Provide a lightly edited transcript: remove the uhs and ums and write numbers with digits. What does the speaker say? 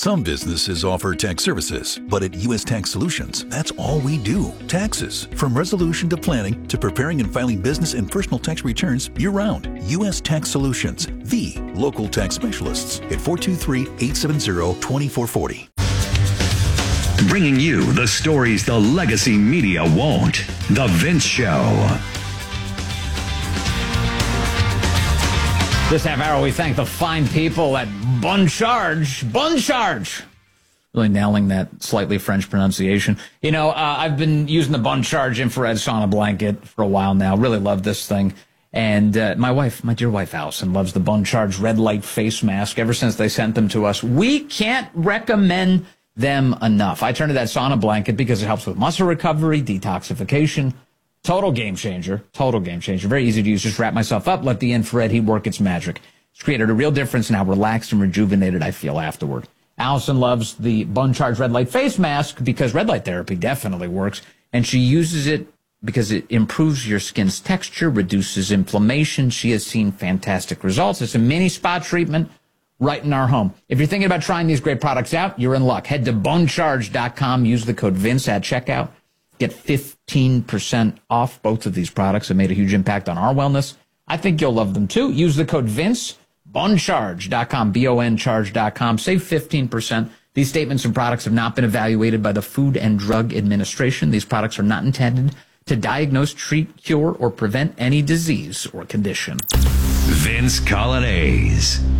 Some businesses offer tax services, but at U.S. Tax Solutions, that's all we do. Taxes. From resolution to planning to preparing and filing business and personal tax returns year-round. U.S. Tax Solutions, the local tax specialists at 423-870-2440. Bringing you the stories the legacy media won't. The Vince Show. This half hour, we thank the fine people at Boncharge. Boncharge! Really nailing that slightly French pronunciation. You know, I've been using the Boncharge infrared sauna blanket for a while now. Really love this thing. And my dear wife, Allison, loves the Boncharge red light face mask ever since they sent them to us. We can't recommend them enough. I turn to that sauna blanket because it helps with muscle recovery, detoxification. Total game changer. Total game changer. Very easy to use. Just wrap myself up, let the infrared heat work its magic. It's created a real difference in how relaxed and rejuvenated I feel afterward. Allison loves the Boncharge red light face mask because red light therapy definitely works, and she uses it because it improves your skin's texture, reduces inflammation. She has seen fantastic results. It's a mini spa treatment right in our home. If you're thinking about trying these great products out, you're in luck. Head to Boncharge.com. Use the code Vince at checkout. Get 15% off both of these products. Have made a huge impact on our wellness. I think you'll love them too. Use the code Vince, Boncharge.com, Boncharge.com. Save 15%. These statements and products have not been evaluated by the Food and Drug Administration. These products are not intended to diagnose, treat, cure, or prevent any disease or condition. Vince Coglianese.